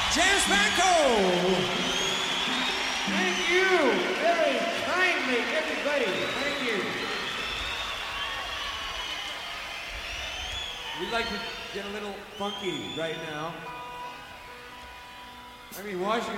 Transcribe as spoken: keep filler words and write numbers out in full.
James Franco. Thank you very kindly, everybody. Thank you. We'd like to get a little funky right now. I mean, Washington.